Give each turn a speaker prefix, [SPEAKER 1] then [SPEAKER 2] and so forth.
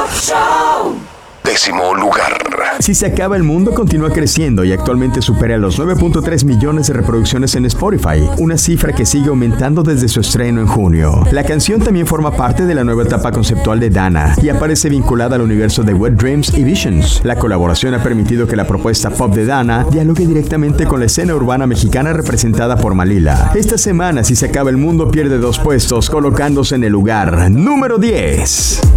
[SPEAKER 1] Décimo lugar.
[SPEAKER 2] Si se acaba el mundo continúa creciendo y actualmente supera los 9.3 millones de reproducciones en Spotify, una cifra que sigue aumentando desde su estreno en junio. La canción también forma parte de la nueva etapa conceptual de Dana y aparece vinculada al universo de Wet Dreams y Visions. La colaboración ha permitido que la propuesta pop de Dana dialogue directamente con la escena urbana mexicana representada por Malila. Esta semana, Si se acaba el mundo, pierde 2 puestos, colocándose en el lugar número 10.